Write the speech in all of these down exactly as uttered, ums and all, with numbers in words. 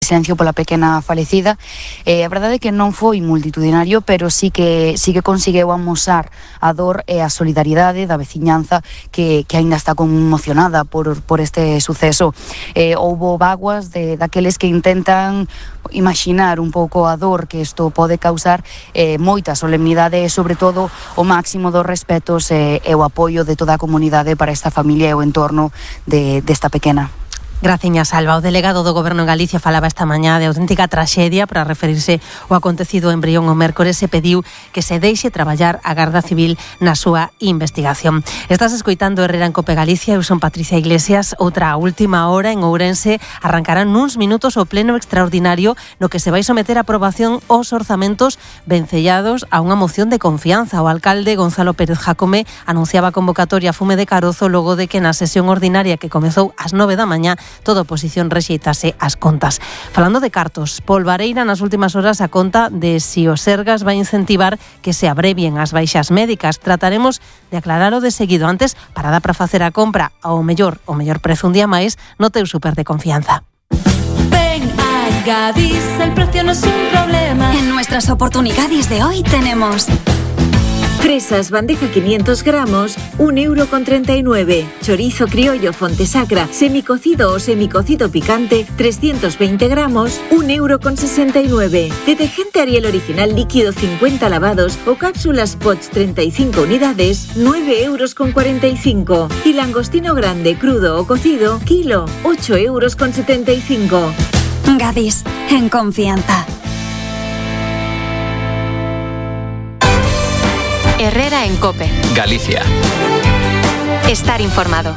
silencio pola pequena falecida. Eh, a verdade é que non foi multitudinario, pero sí que sí que conseguiu amosar a dor e a solidariedade da veciñanza que, que aínda está conmocionada por, por este suceso. Eh, houbo vaguas de, daqueles que intentan imaginar un pouco a dor que isto pode causar, eh, moita solemnidade e, sobre todo, o máximo dos respetos e, e o apoio de toda a comunidade para esta familia e o entorno de, desta pequena. Graciña Salva. O delegado do Goberno en Galicia falaba esta mañá de auténtica traxedia para referirse ao acontecido en Brión o mércores e pediu que se deixe traballar a Garda Civil na súa investigación. Estás escoitando Herrera en Cope Galicia. Eu son Patricia Iglesias. Outra última hora en Ourense arrancarán nuns minutos o pleno extraordinario no que se vai someter a aprobación os orzamentos vencellados a unha moción de confianza. O alcalde Gonzalo Pérez Jácome anunciaba a convocatoria fume de carozo logo de que na sesión ordinaria que comezou ás nove da mañá toda a oposición rexeitase as contas. Falando de cartos, Polvareira nas últimas horas a conta de si o Sergas vai incentivar que se abrevien as baixas médicas. Trataremos de aclaralo de seguido. Antes, para dar para facer a compra ao mellor, o mellor prezo un día máis no teu super de confianza. Ven a Gadis, el precio no es un problema. En nuestras oportunidades de hoy tenemos fresas bandeja quinientos gramos, un euro con treinta y nueve. Chorizo criollo Fontesacra, semicocido o semicocido picante, trescientos veinte gramos, un euro con sesenta y nueve. Detergente Ariel original líquido cincuenta lavados o cápsulas Potts treinta y cinco unidades, nueve euros con cuarenta y cinco. Y langostino grande, crudo o cocido, kilo, ocho euros con setenta y cinco. Gadis, en confianza. Herrera en Cope. Galicia. Estar informado.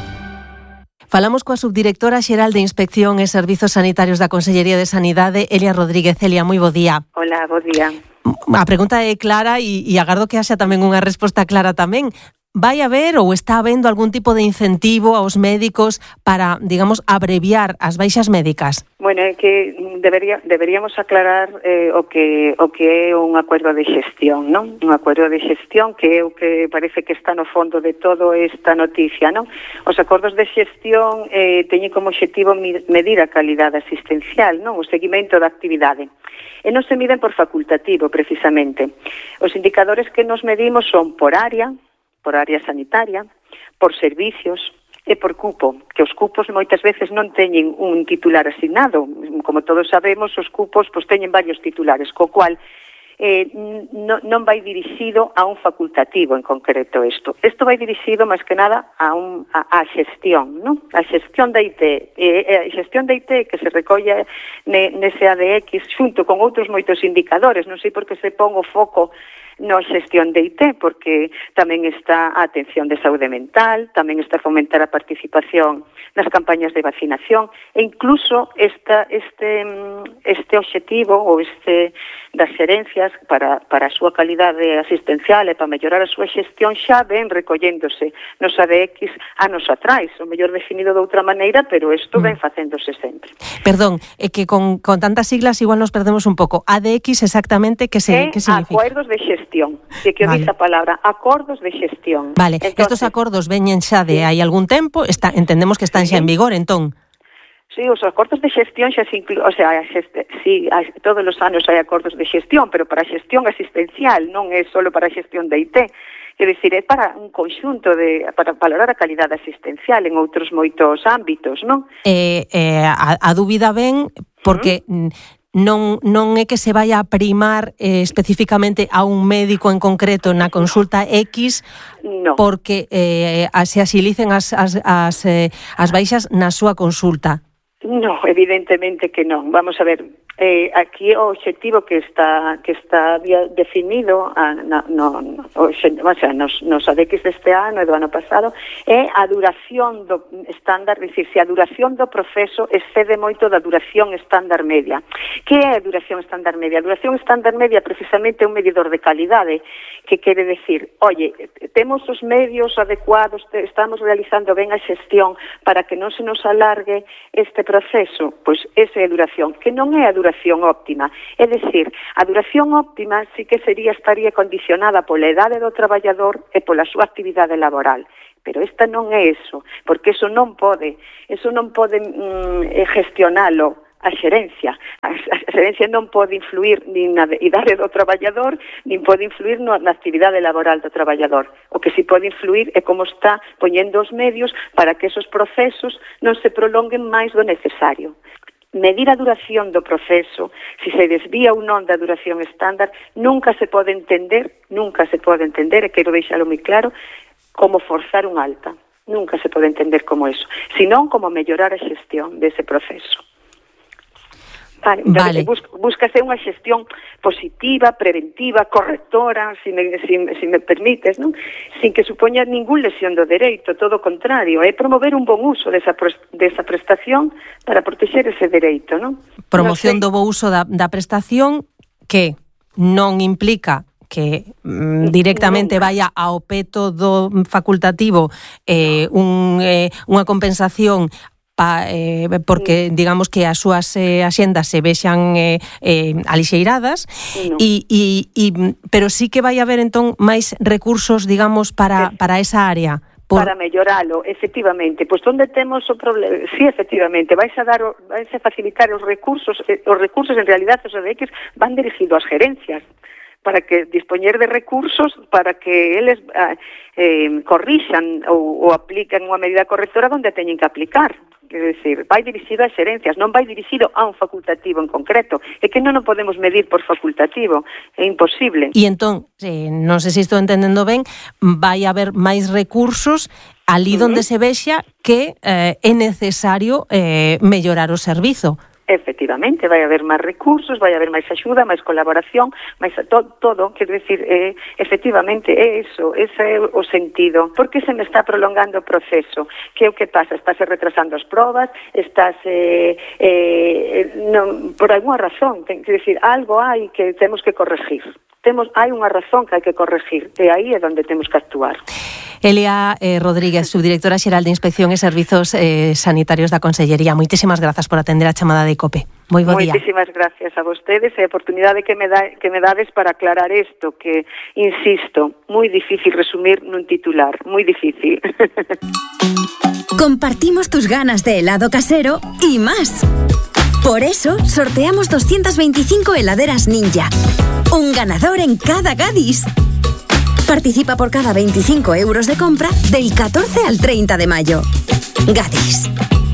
Falamos coa subdirectora xeral de Inspección e Servizos Sanitarios da Consellería de Sanidade, Elia Rodríguez. Elia, moi bo día. Hola, bo día. A pregunta é clara e, e agardo que haxa tamén unha resposta clara tamén. Vai haber ou está habendo algún tipo de incentivo aos médicos para, digamos, abreviar as baixas médicas? Bueno, é que debería, deberíamos aclarar eh, o que o que é un acordo de xestión, non? Un acordo de xestión que é o que parece que está no fondo de todo esta noticia, non? Os acordos de xestión eh, teñen como obxectivo medir a calidade asistencial, non? O seguimento da actividade. E non se miden por facultativo, precisamente. Os indicadores que nos medimos son por área, por área sanitaria, por servicios e por cupo, que os cupos moitas veces non teñen un titular asignado. Como todos sabemos, os cupos pois, teñen varios titulares, co cual eh, non, non vai dirixido a un facultativo en concreto isto. Isto vai dirixido, máis que nada, a, un, a, a xestión, non? A xestión da I T. E, a xestión da I T que se recolle ne, nese A D X xunto con outros moitos indicadores. Non sei por que se pon o foco na xestión de I T, porque tamén está a atención de saúde mental, tamén está a fomentar a participación nas campañas de vacinación e incluso esta, este, este obxectivo ou este das xerencias para, para a súa calidade asistencial e para mellorar a súa xestión xa ven recolléndose nos A D X anos atrás, o mellor definido de outra maneira, pero isto ven facéndose sempre. Perdón, é que con, con tantas siglas igual nos perdemos un pouco. A D X exactamente que, se, é que significa? Acuerdos de xestión, que que vale. Dice a palabra, acordos de xestión. Vale, Entonces, estos acordos veñen xa de hai algún tempo, está, entendemos que están xa en vigor, entón. Sí, os acordos de xestión xa se inclu... o sea, xeste... sí, todos os anos hai acordos de xestión, pero para a xestión asistencial, non é só para a xestión de I T. É dicir, é para un conxunto de para valorar a calidade asistencial en outros moitos ámbitos, non? Eh, eh, a, a dúbida ven porque uh-huh. non non é que se vaya a primar eh, especificamente a un médico en concreto na consulta X, no. porque eh, se asilicen as, as, as, eh, as baixas na súa consulta. No, evidentemente que non. Vamos a ver, eh, aquí o obxectivo que está que está definido a, no, no, o, o sea, nos, nos A D X deste ano e do ano pasado é a duración do estándar, dicir, se a duración do proceso excede moito da duración estándar media. Que é a duración estándar media? A duración estándar media precisamente é un medidor de calidade que quere decir, oye, temos os medios adecuados, te, estamos realizando ben a xestión para que non se nos alargue este proceso, pois esa é a duración, que non é a duración óptima. É dicir, a duración óptima sí que sería estaría condicionada pola edade do traballador e pola súa actividade laboral. Pero esta non é eso, porque eso non pode, eso non pode mm, gestionalo a xerencia. A, a xerencia non pode influir nin na idade do traballador, nin pode influir no, na actividade laboral do traballador. O que si pode influir é como está poñendo os medios para que esos procesos non se prolonguen máis do necesario. Medir a duración do proceso, se se desvía ou non da duración estándar, nunca se pode entender, nunca se pode entender, e quero deixalo moi claro, como forzar un alta. Nunca se pode entender como eso, senón como mellorar a xestión dese proceso. Vale, vale. Bus, búscase unha xestión positiva, preventiva, correctora, se me, si, si me permites, non? Sin que supoña ningún lesión do dereito, todo o contrario, é promover un bon uso desa, desa prestación para protexer ese dereito, non? Promoción no do bo uso da, da prestación que non implica que mm, directamente vaya ao peto do facultativo eh, un, eh, unha compensación pa, eh, porque digamos que as súas eh, axendas se vexan eh, eh, alixeiradas no. e, e, e, pero sí que vai haber entón máis recursos, digamos, para, para esa área. Por... Para melloralo, efectivamente. Pois onde temos o problema, sí, efectivamente, vais a dar, vais a facilitar os recursos, os recursos en realidad os A D X van dirigidos ás gerencias, para que dispoñer de recursos para que eles eh, corrixan ou, ou apliquen unha medida correctora onde teñen que aplicar. Quer dizer, vai dirixido ás xerencias, non vai dirixido a un facultativo en concreto. É que non o podemos medir por facultativo, é imposible. E entón, eh, non sei se estou entendendo ben, vai haber máis recursos ali uh-huh. onde se vexa que eh, é necesario eh, mellorar o servizo. Efectivamente, vai haber máis recursos, vai haber máis axuda, máis colaboración, máis to, todo, quero dicir, eh, efectivamente, é iso, ese é o sentido. Por que se me está prolongando o proceso? Que é o que pasa? Estáse retrasando as probas, estáse, eh, non, por algunha razón, ten que dicir, algo hai que temos que corregir. Temos, hai unha razón que hai que corregir, e aí é onde temos que actuar. Elia eh, Rodríguez, subdirectora xeral de Inspección e Servizos eh, Sanitarios da Consellería. Moitísimas grazas por atender a chamada de COPE. Moi bo día. Moitísimas gracias a vostedes e a oportunidade que me, da, que me dades para aclarar isto, que, insisto, moi difícil resumir nun titular, moi difícil. Compartimos tus ganas de helado casero y más. Por eso, sorteamos doscientas veinticinco heladeras Ninja. Un ganador en cada Gadis. Participa por cada veinticinco euros de compra del catorce al treinta de mayo. Gadis.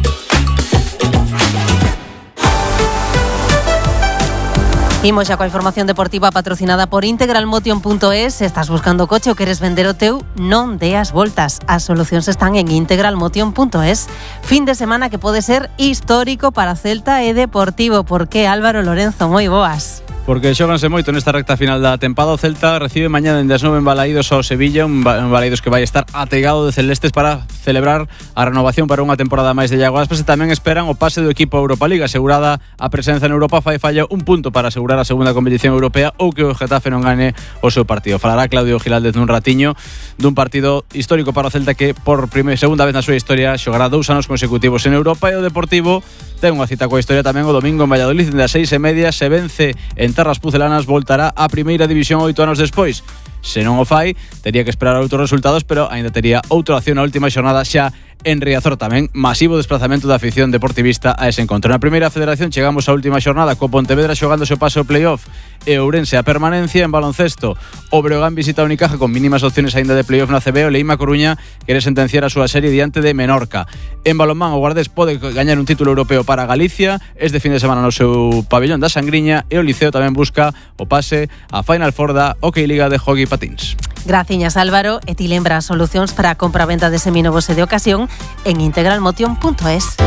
Imos xa coa información deportiva patrocinada por integralmotion punto es. Se estás buscando coche ou queres vender o teu, non deas voltas. As solucións están en integralmotion punto es. Fin de semana que pode ser histórico para Celta e Deportivo. Por que, Álvaro Lorenzo? Moi boas. Porque xóganse moito nesta recta final da tempada. O Celta recibe mañá dende as nove en Balaídos ao Sevilla, un Balaídos que vai estar ategado de celestes para celebrar a renovación para unha temporada máis de Iago Aspas, e tamén esperan o pase do equipo a Europa Liga. Asegurada a presenza en Europa, fai falla un punto para asegurar a segunda competición europea ou que o Getafe non gane o seu partido. Falará Claudio Giláldez nun ratiño dun partido histórico para o Celta que por primeira segunda vez na súa historia xogará dous anos consecutivos en Europa, e o Deportivo ten unha cita coa historia tamén o domingo en Valladolid, dende as seis e media. Se vence en Terras Pucelanas, voltará a primeira división oito anos despois. Se non o fai, tería que esperar outros resultados, pero aínda tería outra opción na última xornada xa en Riazor. Tamén masivo desplazamento da afición deportivista a ese encontro. Na primeira federación chegamos á última xornada co Pontevedra xogándose o paso ao playoff e Ourense a permanencia. En baloncesto, o Breogán visita a Unicaja con mínimas opciones aínda de playoff na C B. O Leima Coruña quere sentenciar a súa serie diante de Menorca. En balonmán, o Guardés pode gañar un título europeo para Galicia este fin de semana no seu pabellón da Sangriña, e o Liceo tamén busca o pase a Final Four da Hockey Liga de Hockey Patins. Graciñas, Álvaro. E ti lembra as solucións para a compra-venta de seminovos e de ocasión en integralmotion punto es.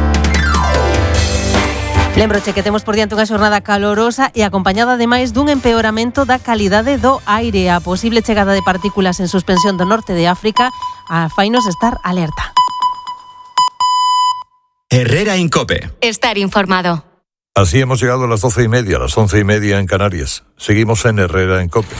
Lembroche que temos por diante unha xornada calorosa e acompañada ademais dun empeoramento da calidade do aire. A posible chegada de partículas en suspensión do norte de África a fainos estar alerta. Herrera en COPE. Estar informado. Así hemos llegado a las doce y media, a las once y media en Canarias. Seguimos en Herrera en COPE.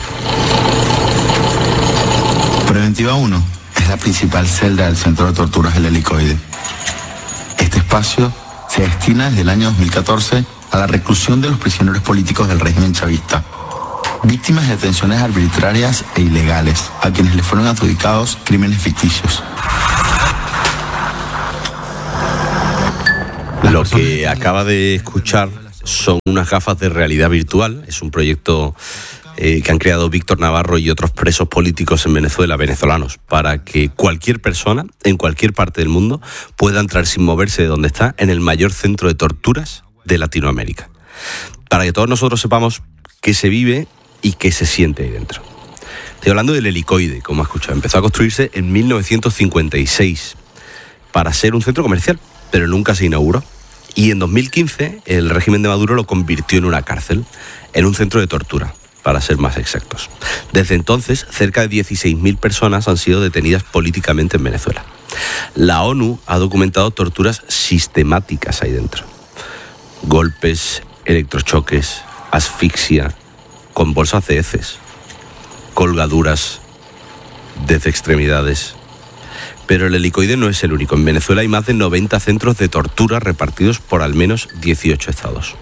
Preventiva uno es la principal celda del Centro de Torturas del Helicoide. Este espacio se destina desde el año dos mil catorce a la reclusión de los prisioneros políticos del régimen chavista, víctimas de detenciones arbitrarias e ilegales, a quienes les fueron adjudicados crímenes ficticios. Las Lo que acaba de escuchar son unas gafas de realidad virtual. Es un proyecto eh, que han creado Víctor Navarro y otros presos políticos en Venezuela, venezolanos, para que cualquier persona, en cualquier parte del mundo, pueda entrar sin moverse de donde está en el mayor centro de torturas de Latinoamérica. Para que todos nosotros sepamos qué se vive y qué se siente ahí dentro. Estoy hablando del Helicoide, como ha escuchado. Empezó a construirse en mil novecientos cincuenta y seis para ser un centro comercial, pero nunca se inauguró. Y en dos mil quince el régimen de Maduro lo convirtió en una cárcel, en un centro de tortura, para ser más exactos. Desde entonces, cerca de dieciséis mil personas han sido detenidas políticamente en Venezuela. La ONU ha documentado torturas sistemáticas ahí dentro. Golpes, electrochoques, asfixia, con bolsas de heces, colgaduras desde extremidades. Pero el Helicoide no es el único. En Venezuela hay más de noventa centros de tortura repartidos por al menos dieciocho estados.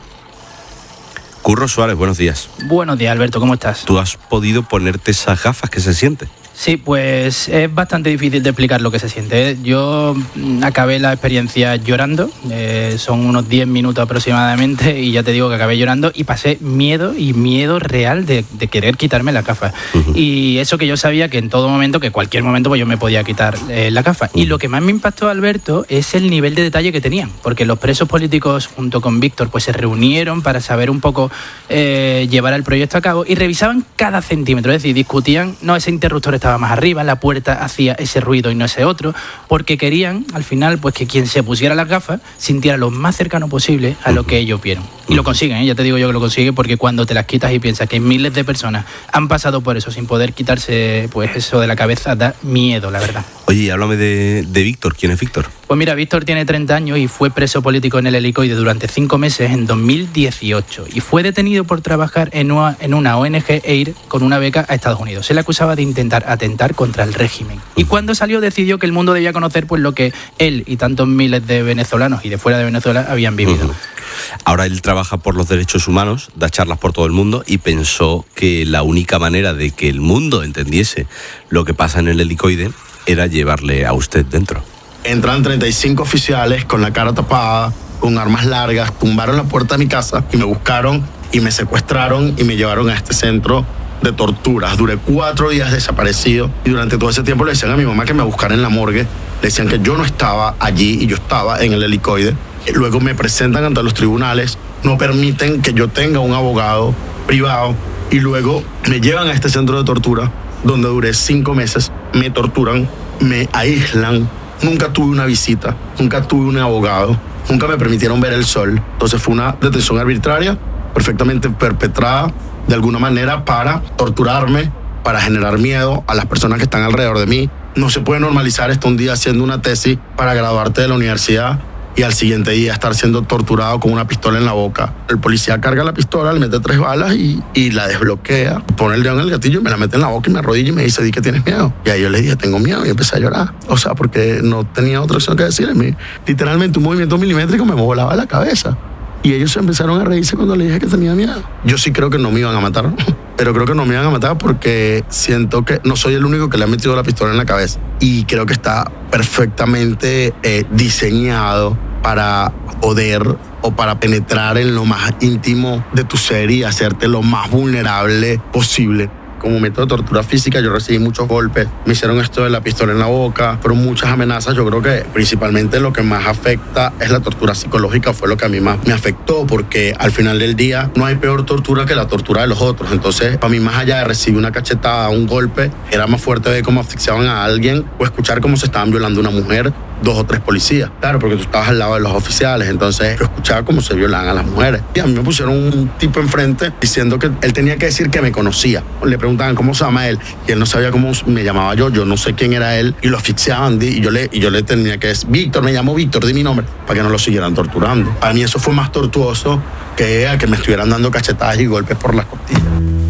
Curro Suárez, buenos días. Buenos días, Alberto, ¿cómo estás? ¿Tú has podido ponerte esas gafas? ¿Qué se siente? Sí, pues es bastante difícil de explicar lo que se siente. Yo acabé la experiencia llorando, eh, son unos diez minutos aproximadamente, y ya te digo que acabé llorando y pasé miedo y miedo real de, de querer quitarme la gafa. Uh-huh. Y eso que yo sabía que en todo momento, que cualquier momento, pues yo me podía quitar eh, la gafa. Uh-huh. Y lo que más me impactó, Alberto, es el nivel de detalle que tenían, porque los presos políticos junto con Víctor pues se reunieron para saber un poco eh, llevar el proyecto a cabo y revisaban cada centímetro, es decir, discutían, no, ese interruptor estaba más arriba, la puerta hacía ese ruido y no ese otro, porque querían al final pues que quien se pusiera las gafas sintiera lo más cercano posible a lo que ellos vieron. Y lo consiguen, ¿eh? Ya te digo yo que lo consiguen, porque cuando te las quitas y piensas que miles de personas han pasado por eso sin poder quitarse pues eso de la cabeza, da miedo, la verdad. Oye, háblame de, de Víctor. ¿Quién es Víctor? Pues mira, Víctor tiene treinta años y fue preso político en el Helicoide durante cinco meses en dos mil dieciocho y fue detenido por trabajar en una, en una O N G e ir con una beca a Estados Unidos. Se le acusaba de intentar atentar contra el régimen. Y cuando salió decidió que el mundo debía conocer pues lo que él y tantos miles de venezolanos y de fuera de Venezuela habían vivido. Uh-huh. Ahora él trabaja por los derechos humanos, da charlas por todo el mundo y pensó que la única manera de que el mundo entendiese lo que pasa en el Helicoide era llevarle a usted dentro. Entran treinta y cinco oficiales con la cara tapada, con armas largas, tumbaron la puerta de mi casa y me buscaron y me secuestraron y me llevaron a este centro de torturas. Duré cuatro días desaparecido y durante todo ese tiempo le decían a mi mamá que me buscara en la morgue, le decían que yo no estaba allí y yo estaba en el Helicoide. Luego me presentan ante los tribunales, no permiten que yo tenga un abogado privado y luego me llevan a este centro de tortura donde duré cinco meses, me torturan, me aíslan, nunca tuve una visita, nunca tuve un abogado, nunca me permitieron ver el sol. Entonces fue una detención arbitraria, perfectamente perpetrada de alguna manera para torturarme, para generar miedo a las personas que están alrededor de mí. No se puede normalizar esto un día haciendo una tesis para graduarte de la universidad y al siguiente día estar siendo torturado con una pistola en la boca. El policía carga la pistola, le mete tres balas y, y la desbloquea, pone el dedo en el gatillo y me la mete en la boca y me arrodilla y me dice, di que tienes miedo. Y ahí yo le dije, tengo miedo, y empecé a llorar. O sea, porque no tenía otra opción que decirle. Literalmente un movimiento milimétrico me volaba la cabeza. Y ellos empezaron a reírse cuando le dije que tenía miedo. Yo sí creo que no me iban a matar, pero creo que no me iban a matar porque siento que no soy el único que le ha metido la pistola en la cabeza. Y creo que está perfectamente eh, diseñado para poder o para penetrar en lo más íntimo de tu ser y hacerte lo más vulnerable posible. Como método de tortura física yo recibí muchos golpes, me hicieron esto de la pistola en la boca, fueron muchas amenazas. Yo creo que principalmente lo que más afecta es la tortura psicológica, fue lo que a mí más me afectó, porque al final del día no hay peor tortura que la tortura de los otros. Entonces, para mí, más allá de recibir una cachetada, un golpe, era más fuerte ver cómo asfixiaban a alguien o escuchar cómo se estaban violando a una mujer, dos o tres policías. Claro, porque tú estabas al lado de los oficiales, entonces yo escuchaba cómo se violaban a las mujeres. Y a mí me pusieron un tipo enfrente diciendo que él tenía que decir que me conocía. Le preguntaban cómo se llama él y él no sabía cómo me llamaba yo, yo no sé quién era él, y lo asfixiaban y yo le, y yo le tenía que decir, Víctor, me llamo Víctor, di mi nombre, para que no lo siguieran torturando. Para mí eso fue más tortuoso que a que me estuvieran dando cachetadas y golpes por las costillas.